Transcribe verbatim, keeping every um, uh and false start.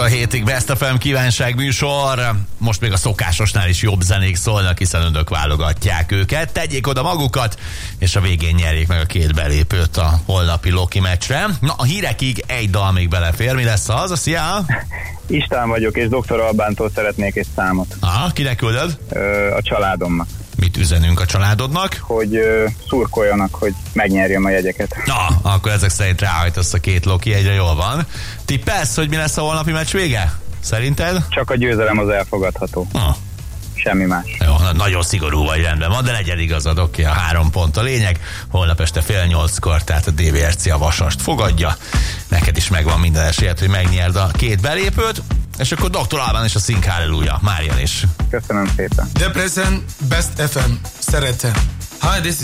héttől hétig Best ef em kívánság műsor. Most még a szokásosnál is jobb zenék szólnak, hiszen önök válogatják őket. Tegyék oda magukat, és a végén nyerjék meg a két belépőt a holnapi Loki meccsre. Na, a hírekig egy dal még belefér. Mi lesz az? Szia! István vagyok, és doktor Albántól szeretnék egy számot. Ah, kinek küldöd? Ö, a családomnak. Mit üzenünk a családodnak? Hogy ö, szurkoljanak, hogy megnyerjem a jegyeket. Na, akkor ezek szerint ráhajtasz a két Loki egyre, jól van. Tippelsz, hogy mi lesz a holnapi meccs vége? Szerinted? Csak a győzelem az elfogadható. Ah. Semmi más. Jó, nagyon szigorú vagy, rendben van, de legyen igazad, oké, a három pont a lényeg. Holnap este fél nyolckor, tehát a dé vé er cé a Vasast fogadja. Neked is megvan minden esélyed, hogy megnyerd a két belépőt, és akkor doktor Albán és a Sing Hallelujah. Már jön is. Köszönöm szépen. Debrecen, Best ef em. Szeretem. Hi, this is